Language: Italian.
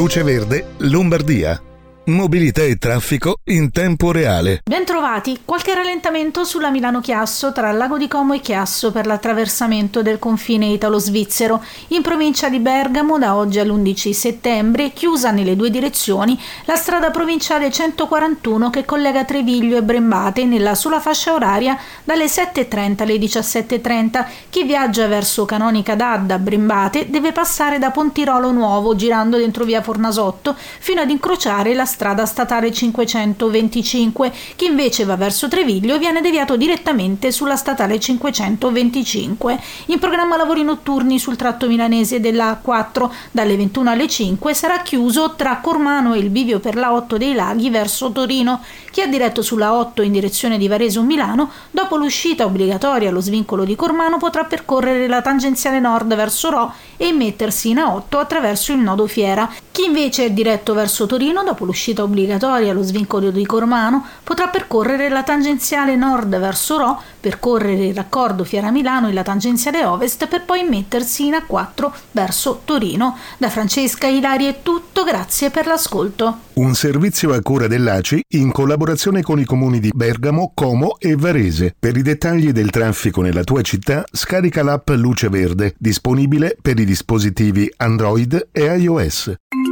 Luce Verde, Lombardia. Mobilità e traffico in tempo reale. Bentrovati. Qualche rallentamento sulla Milano-Chiasso tra Lago di Como e Chiasso per l'attraversamento del confine italo-svizzero. In provincia di Bergamo da oggi all'11 settembre chiusa nelle due direzioni la strada provinciale 141 che collega Treviglio e Brembate nella sola fascia oraria dalle 7.30 alle 17.30. Chi viaggia verso Canonica d'Adda, Brembate, deve passare da Pontirolo Nuovo girando dentro via Fornasotto fino ad incrociare la strada statale 525. Chi invece va verso Treviglio viene deviato direttamente sulla statale 525. In programma lavori notturni sul tratto milanese della A4 dalle 21 alle 5 sarà chiuso tra Cormano e il bivio per la 8 dei Laghi verso Torino. Chi ha diretto sulla 8 in direzione di Varese o Milano, dopo l'uscita obbligatoria allo svincolo di Cormano potrà percorrere la tangenziale nord verso Rho e immettersi in A8 attraverso il nodo Fiera. Chi invece è diretto verso Torino, dopo l'uscita obbligatoria allo svincolo di Cormano, potrà percorrere la tangenziale nord verso Rho, percorrere il raccordo Fiera-Milano e la tangenziale ovest per poi immettersi in A4 verso Torino. Da Francesca Ilari è tutto, grazie per l'ascolto. Un servizio a cura dell'ACI in collaborazione con i comuni di Bergamo, Como e Varese. Per i dettagli del traffico nella tua città, scarica l'app Luce Verde, disponibile per i dispositivi Android e iOS.